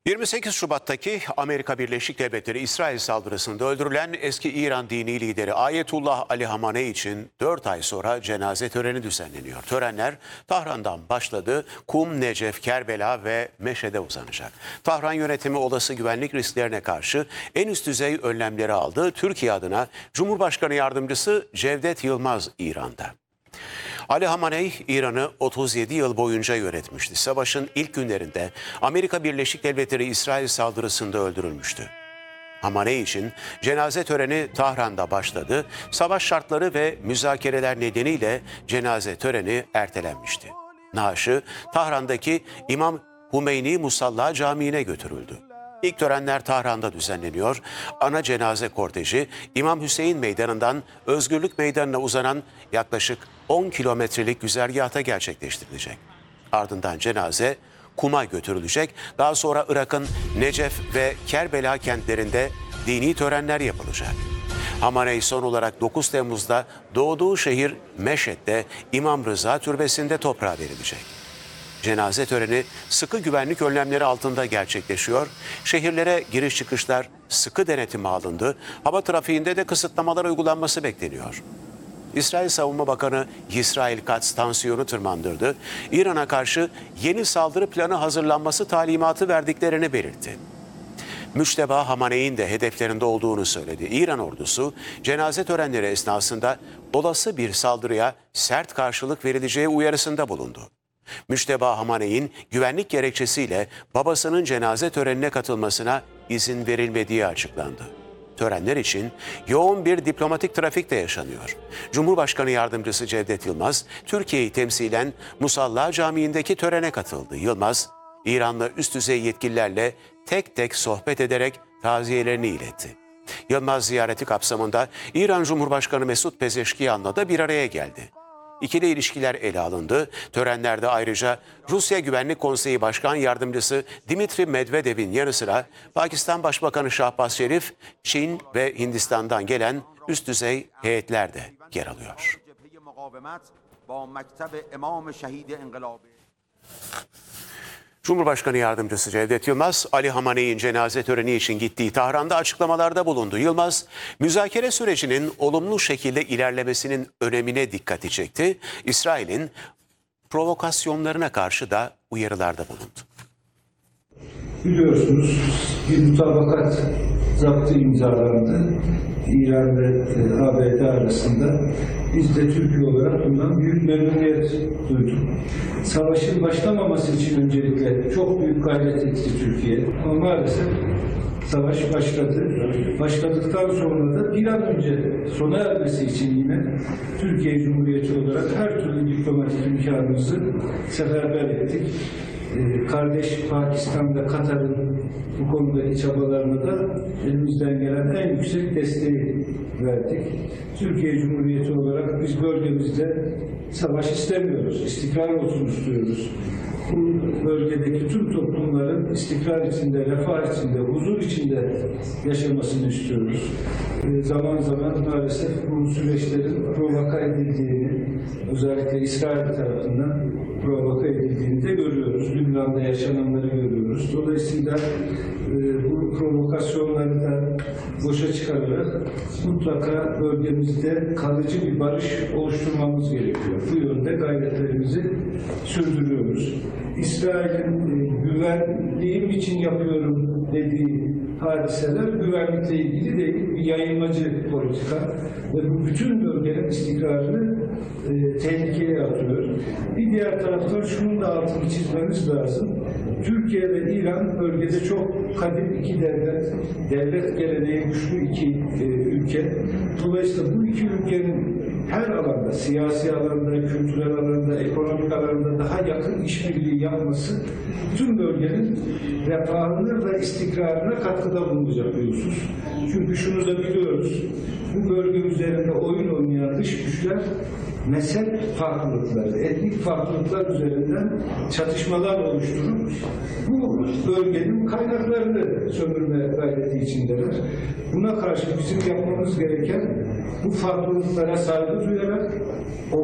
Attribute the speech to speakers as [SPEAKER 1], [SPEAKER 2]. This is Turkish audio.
[SPEAKER 1] 28 Şubat'taki Amerika Birleşik Devletleri İsrail saldırısında öldürülen eski İran dini lideri Ayetullah Ali Hamaney için 4 ay sonra cenaze töreni düzenleniyor. Törenler Tahran'dan başladı. Kum, Necef, Kerbela ve Meşhed'e uzanacak. Tahran yönetimi olası güvenlik risklerine karşı en üst düzey önlemleri aldı. Türkiye adına Cumhurbaşkanı Yardımcısı Cevdet Yılmaz İran'da. Ali Hamaney, İran'ı 37 yıl boyunca yönetmişti. Savaşın ilk günlerinde Amerika Birleşik Devletleri İsrail saldırısında öldürülmüştü. Hamaney için cenaze töreni Tahran'da başladı. Savaş şartları ve müzakereler nedeniyle cenaze töreni ertelenmişti. Naaşı Tahran'daki İmam Hümeyni Musalla Camii'ne götürüldü. İlk törenler Tahran'da düzenleniyor. Ana cenaze korteji İmam Hüseyin Meydanı'ndan Özgürlük Meydanı'na uzanan yaklaşık 10 kilometrelik güzergahta gerçekleştirilecek. Ardından cenaze Kum'a götürülecek. Daha sonra Irak'ın Necef ve Kerbela kentlerinde dini törenler yapılacak. Hamaney son olarak 9 Temmuz'da doğduğu şehir Meşhed'de İmam Rıza Türbesi'nde toprağa verilecek. Cenaze töreni sıkı güvenlik önlemleri altında gerçekleşiyor. Şehirlere giriş çıkışlar sıkı denetime alındı. Hava trafiğinde de kısıtlamalar uygulanması bekleniyor. İsrail Savunma Bakanı Yisrail Katz tansiyonu tırmandırdı. İran'a karşı yeni saldırı planı hazırlanması talimatı verdiklerini belirtti. Müşteba Hamaney'in de hedeflerinde olduğunu söyledi. İran ordusu cenaze törenleri esnasında olası bir saldırıya sert karşılık verileceği uyarısında bulundu. Müşteba Hamaney'in güvenlik gerekçesiyle babasının cenaze törenine katılmasına izin verilmediği açıklandı. Törenler için yoğun bir diplomatik trafik de yaşanıyor. Cumhurbaşkanı Yardımcısı Cevdet Yılmaz, Türkiye'yi temsilen Musalla Camii'ndeki törene katıldı. Yılmaz, İranlı üst düzey yetkililerle tek tek sohbet ederek taziyelerini iletti. Yılmaz ziyareti kapsamında İran Cumhurbaşkanı Mesut Pezeşkiyan'la da bir araya geldi. İkili ilişkiler ele alındı. Törenlerde ayrıca Rusya Güvenlik Konseyi Başkan Yardımcısı Dimitri Medvedev'in yanı sıra Pakistan Başbakanı Şahbaz Şerif, Çin ve Hindistan'dan gelen üst düzey heyetler de yer alıyor. Cumhurbaşkanı Yardımcısı Cevdet Yılmaz, Ali Hamaney'in cenaze töreni için gittiği Tahran'da açıklamalarda bulundu. Yılmaz, müzakere sürecinin olumlu şekilde ilerlemesinin önemine dikkati çekti. İsrail'in provokasyonlarına karşı da uyarılarda bulundu.
[SPEAKER 2] Biliyorsunuz bir mutabakat zaptı imzalandı İran ve ABD arasında. Biz de Türkiye olarak bundan büyük memnuniyet duyduk. Savaşın başlamaması için öncelikle çok büyük gayret etti Türkiye. Ama maalesef savaş başladı. Başladıktan sonra da bir an önce sona ermesi için yine Türkiye Cumhuriyeti olarak her türlü diplomatik imkanımızı seferber ettik. Kardeş Pakistan ve Katar'ın bu konudaki çabalarına da elimizden gelen en yüksek desteği verdik. Türkiye Cumhuriyeti olarak biz bölgemizde savaş istemiyoruz, istikrar olsun istiyoruz. Bu bölgedeki tüm toplumların istikrar içinde, refah içinde, huzur içinde yaşamasını istiyoruz. Zaman zaman maalesef bu süreçlerin provoka edildiğini, özellikle İsrail tarafından provoka edildiğini de görüyoruz. Lübnan'da yaşananları görüyoruz. Dolayısıyla bu provokasyonları da boşa çıkararak mutlaka bölgemizde kalıcı bir barış oluşturmamız gerekiyor. Bu yönde gayretlerimizi sürdürüyoruz. İsrail'in güvenliğim için yapıyorum dediği hadiseler güvenlikle ilgili değil, bir yayılmacı politika ve bu bütün bölgenin istikrarını tehlikeye atıyor. Bir diğer taraftan şunun da altını çizmemiz lazım. Türkiye ve İran bölgede çok kadim iki devlet geleneği güçlü iki ülke. Dolayısıyla bu iki ülkenin her alanda, siyasi alanda, kültürel alanda, ekonomik alanda daha yakın işbirliği yapması tüm bölgenin refahına ve istikrarına katkıda bulunacak bir husus. Çünkü şunu da biliyoruz, bu bölge üzerinde oyun oynayan dış güçler mezhep farklılıkları, etnik farklılıklar üzerinden çatışmalar oluşturup bu bölgenin kaynaklarını sömürme gayreti içindeler. Buna karşı bizim yapmamız gereken bu farklılıklara saygı duyarak